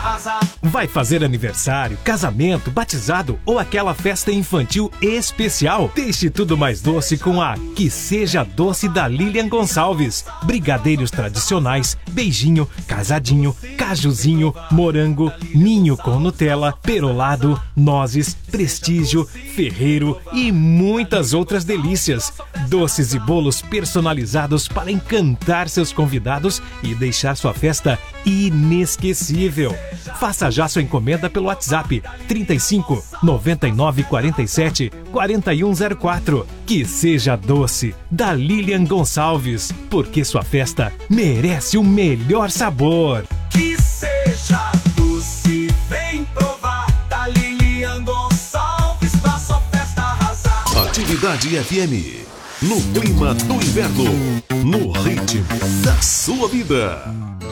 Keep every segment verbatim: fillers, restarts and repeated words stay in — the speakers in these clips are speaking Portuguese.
arrasa. Vai fazer aniversário, casamento, batizado ou aquela festa infantil especial? Deixe tudo mais doce com a Que Seja Doce da Lilian Gonçalves. Brigadeiros tradicionais, beijinho, casadinho, cajuzinho, morango, ninho com Nutella, perolado, nozes, prestígio, ferreiro e muitas outras delícias. Doces e bolos personalizados para encantar seus convidados e deixar sua festa inesquecível. Faça já sua encomenda pelo WhatsApp trinta e cinco, noventa e nove, quarenta e sete, quarenta e um zero quatro. Que Seja Doce da Lilian Gonçalves, porque sua festa merece o melhor sabor. Que seja doce, vem provar da Lilian Gonçalves pra sua festa arrasar. Atividade F M, no clima do inverno, no ritmo da sua vida.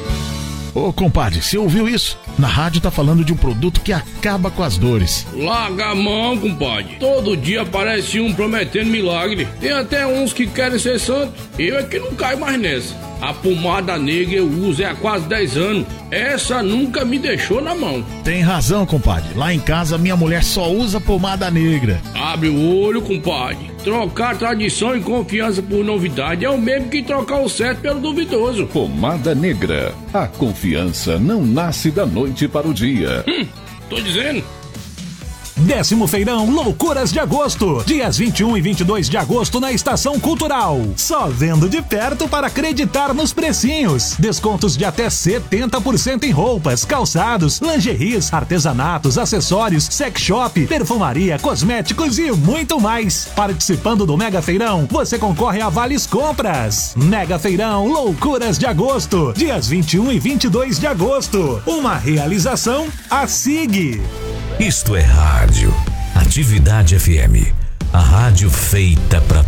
Ô compadre, você ouviu isso? Na rádio tá falando de um produto que acaba com as dores. Larga a mão, compadre. Todo dia aparece um prometendo milagre. Tem até uns que querem ser santo. Eu é que não caio mais nessa. A pomada negra eu uso há quase dez anos. Essa nunca me deixou na mão. Tem razão, compadre. Lá em casa minha mulher só usa pomada negra. Abre o olho, compadre. Trocar tradição e confiança por novidade é o mesmo que trocar o certo pelo duvidoso. Pomada Negra. A confiança não nasce da noite para o dia. Hum, tô dizendo. Décimo Feirão Loucuras de Agosto, dias vinte e um e vinte e dois de agosto na Estação Cultural. Só vendo de perto para acreditar nos precinhos. Descontos de até setenta por cento em roupas, calçados, lingeries, artesanatos, acessórios, sex shop, perfumaria, cosméticos e muito mais. Participando do Mega Feirão, você concorre a vales compras. Mega Feirão Loucuras de Agosto, dias vinte e um e vinte e dois de agosto. Uma realização A S I G. Isto é rádio. Atividade F M. A rádio feita para